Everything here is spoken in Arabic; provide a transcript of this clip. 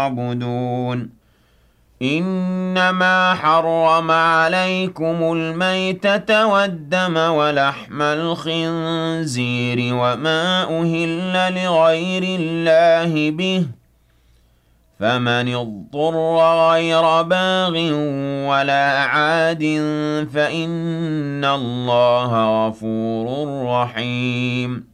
تعبدون إنما حرم عليكم الميتة والدم ولحم الخنزير وما أهل لغير الله به فمن اضطر غير باغ ولا عاد فإن الله غفور رحيم